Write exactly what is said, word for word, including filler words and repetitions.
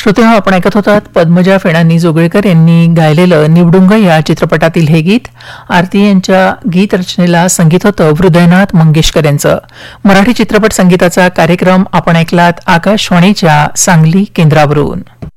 श्रोतेहो, आपण ऐकत होतात पद्मजा फेणानी जोगळेकर यांनी गायलेलं निवडुंग या चित्रपटातील हे गीत. आरती यांच्या गीत रचनेला संगीत होतं हृदयनाथ मंगेशकर यांचं. मराठी चित्रपट संगीताचा कार्यक्रम आपण ऐकलात आकाशवाणीच्या सांगली केंद्रावरून.